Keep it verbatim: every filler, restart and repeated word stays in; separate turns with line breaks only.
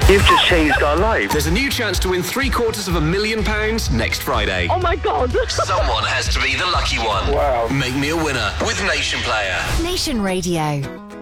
You've just changed our life.
There's a new chance to win three quarters of a million pounds next Friday.
Oh my God.
Someone has to be the lucky one.
Wow.
Make me a winner with Nation Player.
Nation Radio.